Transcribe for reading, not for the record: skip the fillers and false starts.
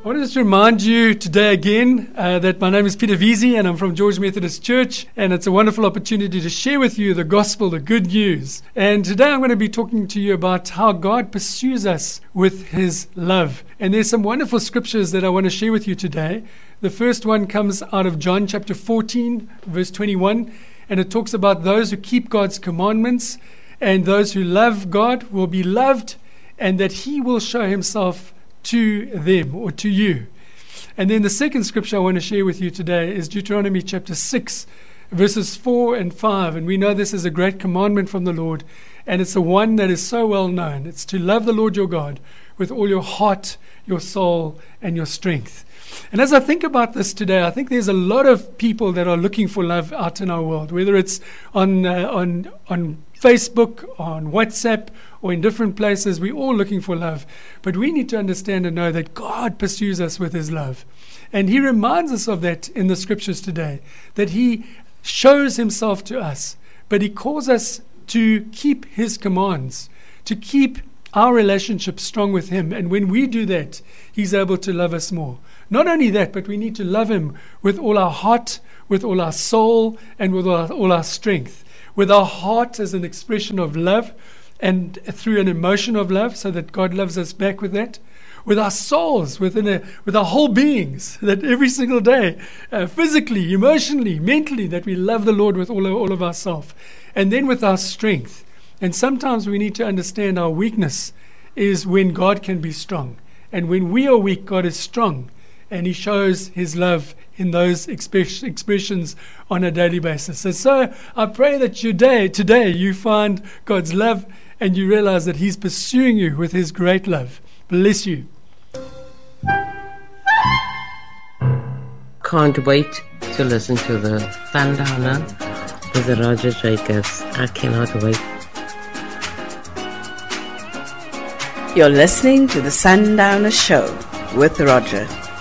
I want to just remind you today again that my name is Peter Veazey and I'm from George Methodist Church, and it's a wonderful opportunity to share with you the gospel, the good news. And today I'm going to be talking to you about how God pursues us with his love. And there's some wonderful scriptures that I want to share with you today. The first one comes out of John chapter 14, verse 21, and it talks about those who keep God's commandments, and those who love God will be loved, and that he will show himself to them or to you. And then the second scripture I want to share with you today is Deuteronomy chapter 6, verses 4 and 5. And we know this is a great commandment from the Lord, and it's the one that is so well known. It's to love the Lord your God with all your heart, your soul, and your strength. And as I think about this today, I think there's a lot of people that are looking for love out in our world, whether it's on Facebook, on WhatsApp, or in different places. We're all looking for love. But we need to understand and know that God pursues us with his love. And he reminds us of that in the scriptures today, that he shows himself to us, but he calls us to keep his commands, to keep our relationship strong with him. And when we do that, he's able to love us more. Not only that, but we need to love him with all our heart, with all our soul, and with all our strength. With our heart as an expression of love and through an emotion of love, so that God loves us back with that. With our souls, with our whole beings, that every single day, physically, emotionally, mentally, that we love the Lord with all of ourselves. And then with our strength. And sometimes we need to understand our weakness is when God can be strong. And when we are weak, God is strong. And he shows his love in those expressions on a daily basis. And so I pray that today you find God's love and you realize that he's pursuing you with his great love. Bless you. Can't wait to listen to the Sundowner with Roger Jacobs. I cannot wait. You're listening to the Sundowner Show with Roger.